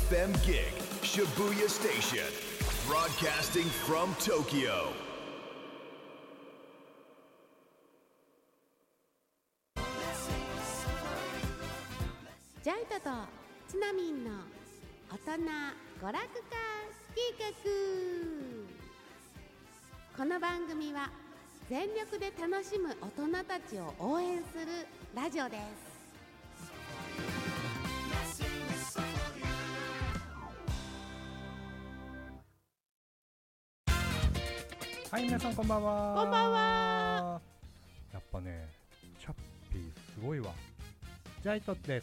FM gig Shibuya Station broadcasting from Tokyo. ジャイトとチナミンの大人娯楽化計画。この番組は全力で楽しむ大人たちを応援するラジオです。 はい、皆さんこんばんは。 こんばんは。 やっぱね、チャッピーすごいわ。ジャイトです。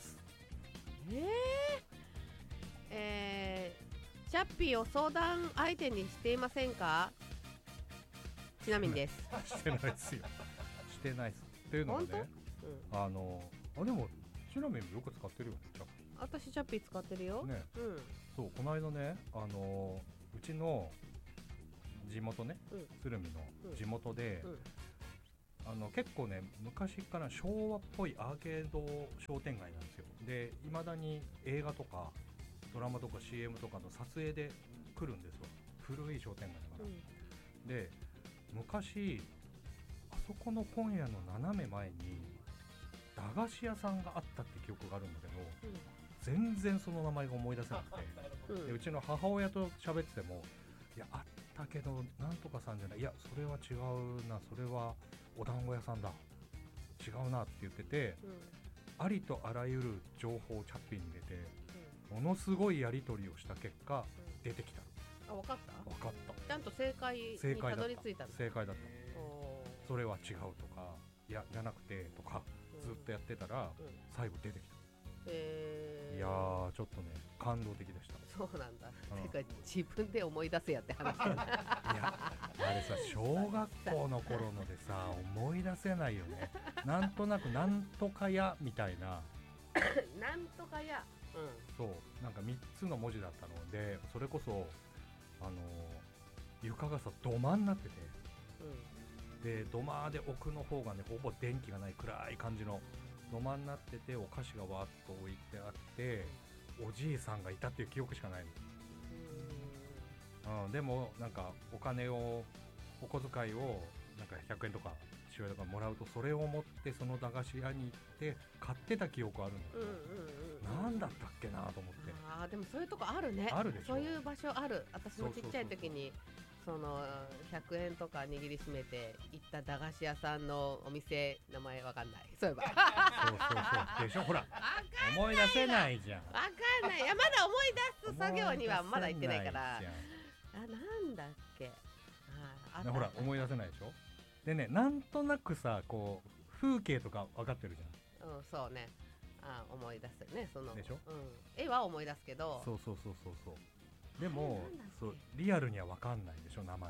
チャッピーを相談相手にしていませんか？ちなみにです。 してないですよ。してないです。っていうのがね、でもちなみによく使ってるよね、チャッピー。 私チャッピー使ってるよ。 ね、そう、この間ね、うちの地元ね、鶴見の地元で、結構ね、昔から昭和っぽいアーケード商店街なんですよ。で、未だに映画とかドラマとか CM とかの撮影で来るんですよ。古い商店街だから、で、昔あそこの本屋の斜め前に駄菓子屋さんがあったって記憶があるんだけど、全然その名前が思い出せなくて、でうちの母親と喋ってても、いや、あったけどなんとかさんじゃない、いや、それは違うな、それはお団子屋さんだ、違うなって言ってて、ありとあらゆる情報をチャッピーに入れて、ものすごいやり取りをした結果、出てきた。 あ、分かった？ 分かった。 ちゃんと正解にたどり着いたの？ 正解だった。それは違うとか、いや、じゃなくてとか、ずっとやってたら、最後出てきた。いやー、ちょっとね、感動的でした。 そうなんだ。てか自分で思い出せやって話だよね。 いや、あれさ、小学校の頃のでさ、思い出せないよね。なんとなくなんとかやみたいな。 なんとかや。 そう、なんか3つの文字だったので、それこそ床がさ、土間になってて、で土間で奥の方がね、ほぼ電気がない暗い感じの土間になってて、お菓子がわーっと置いてあって、おじいさんがいたっていう記憶しかないの。でもなんかお金を、お小遣いをなんか100円とか父親とかもらうと、それを持ってその駄菓子屋に行って買ってた記憶あるんだけど、なんだったっけなと思って。 あ、でもそういうとこあるね。 あるでしょ。 そういう場所ある。私もちっちゃい時にその100円とか握りしめて行った駄菓子屋さんのお店、名前わかんない。そういえば。 そうでしょ。ほら、思い出せないじゃん。 わかんない。いや、まだ思い出す作業にはまだ行ってないから。なんだっけ。 ほら、思い出せないでしょ。でね、なんとなくさ、こう風景とか分かってるじゃん。 そうね。思い出すね、その。 でしょ。 絵は思い出すけど。 そう。でもそうリアルには分かんないでしょ、名前。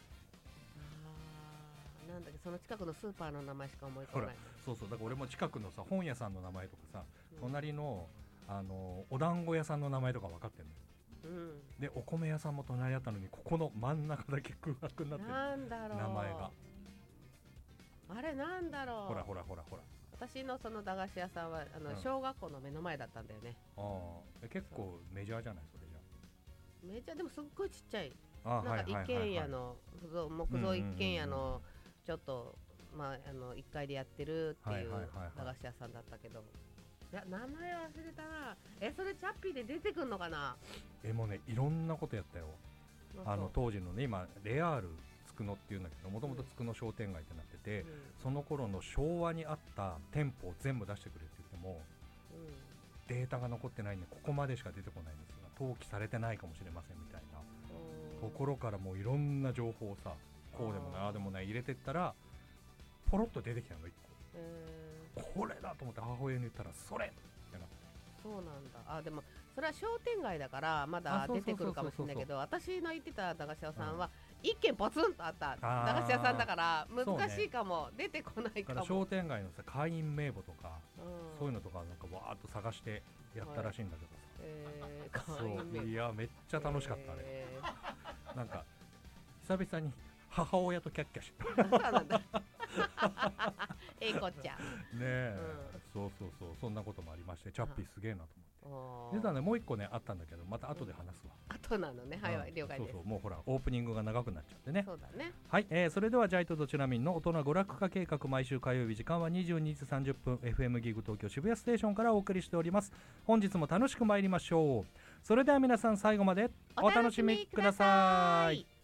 なんだっけ、その近くのスーパーの名前しか思い浮かばない。 そうだから俺も近くのさ、本屋さんの名前とかさ、隣のお団子屋さんの名前とか分かってるのよ。で、お米屋さんも隣だったのに、ここの真ん中だけ空白になってる。 なんだろう、 名前が。 あれなんだろう。 ほら。 私のその駄菓子屋さんは小学校の目の前だったんだよね。 結構メジャーじゃない、それじゃ。 メジャーでもすっごいちっちゃい。なんか一軒家の木造一軒家のちょっと1階でやってるっていう駄菓子屋さんだったけど、いや、名前忘れたな。それチャッピーで出てくんのかな。 もうね、いろんなことやったよ。当時のね、今レアールつくのっていうんだけど、もともとつくの商店街ってなってて、その頃の昭和にあった店舗を全部出してくれって言っても、データが残ってないんで、ここまでしか出てこないんですが、登記されてないかもしれませんみたいなところから、もういろんな情報をさ、こうでもない、ああでもない入れてったら、ポロッと出てきたの1個。これだと思って母親に言ったら、それってなって。 そうなんだ。でもそれは商店街だからまだ出てくるかもしれないけど、私の行ってた駄菓子屋さんは一軒ポツンとあった駄菓子屋さんだから難しいかも、出てこないかも。 商店街のさ、会員名簿とか、そういうのとかなんかわーっと探してやったらしいんだけどさ、そう、いや、めっちゃ楽しかったね。なんか久々に母親とキャッキャしてそうなんだ。こっちゃんねえ、そう、そんなこともありまして、チャッピーすげえなと思って。 実はねもう一個ねあったんだけどまた後で話すわ。 後なのね。はいはい、了解です。 そうそう、もうほらオープニングが長くなっちゃってね。 そうだね。 はい、それではジャイトとチュラミンの大人娯楽化計画、毎週火曜日時間は22時30分 FM ギグ東京渋谷ステーションからお送りしております。本日も楽しく参りましょう。それでは皆さん最後までお楽しみください。